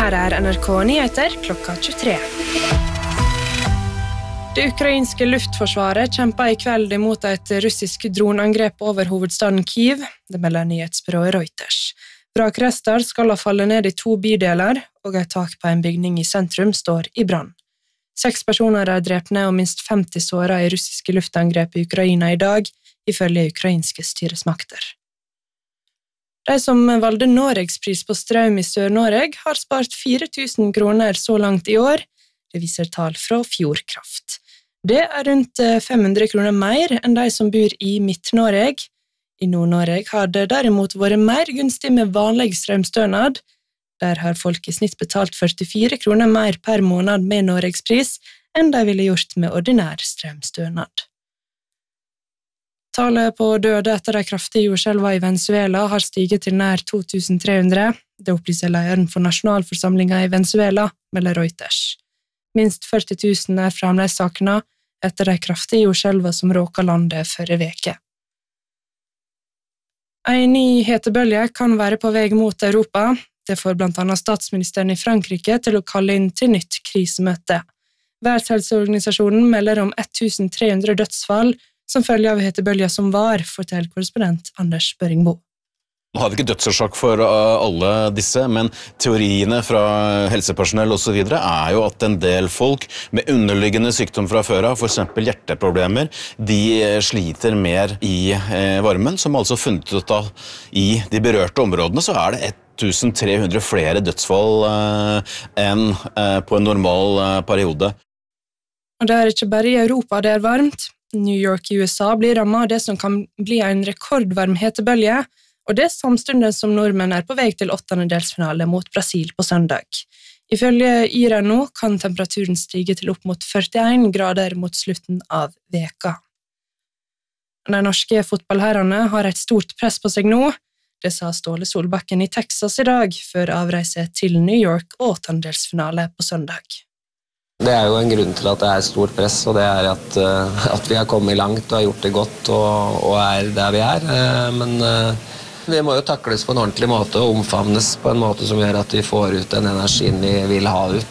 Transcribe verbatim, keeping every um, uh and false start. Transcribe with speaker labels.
Speaker 1: Her er N R K Nyheter klokka tjuetre. Det ukrainske luftforsvaret kjemper i kveld imot et russisk dronangrep over hovedstaden Kyiv, det melder nyhetsbyrået Reuters. Vrakrester skal ha fallet ned i to bydeler, og et tak på en bygning i sentrum står i brann. Seks personer er drepne og minst femti såret i russiske luftangrep i Ukraina i dag, ifølge ukrainske styresmakter. De som valgte Norgespris på strøm i Sør-Norge har spart fire tusen kroner så langt i år, det viser tall fra Fjordkraft. Det er rundt fem hundre kroner mer enn de som bor i Midt-Norge. I Nord-Norge har det derimot vært mer gunstig med vanlig strømstønad. Der har folk i snitt betalt førtifire kroner mer per måned med Norgespris enn de ville gjort med ordinær strømstønad. Tallet på døde etter de kraftige jordskjelvene i Venezuela har stiget til nær to tusen tre hundre. Det opplyser lederen for nasjonalforsamlingen i Venezuela, melder Reuters. Minst førti tusen er fremdeles savnet etter de kraftige jordskjelvene som råket landet forrige veke. En ny hetebølge kan være på vei mot Europa. Det får blant annet statsministeren i Frankrike til å kalle inn til nytt krisemøte. Verdenshelseorganisasjonen melder om tusen tre hundre dødsfall som følge av hetebølgen som var, forteller korrespondent Anders Børingbo.
Speaker 2: Nå har vi ikke dødsårsak for alle disse, men teoriene fra helsepersonell og så videre er jo at en del folk med underliggende sykdom fra før av, for eksempel hjerteproblemer, de sliter mer i varmen, som altså funnet ut av i de berørte områdene, så er det tusen tre hundre flere dødsfall enn på en normal periode.
Speaker 1: Og det er ikke bare i Europa det er varmt. New York i U S A blir rammet av det som kan bli en rekordvarm hetebølge, og det samtidig som nordmenn er på vei til åttendedelsfinale mot Brasil på søndag. Ifølge Yra nå kan temperaturen stige til opp mot førtien grader mot slutten av veka. De norske fotballherrene har et stort press på seg nå. Det sa Ståle Solbakken i Texas i dag, før avreise til New York og åttendedelsfinale på søndag.
Speaker 3: Det er jo en grunn til at det er stort press, og det er at, at vi har kommet langt og har gjort det godt og, og er der vi er. Men vi må jo takles på en ordentlig måte og omfavnes på en måte som gjør at vi får ut den energien vi vil ha ut.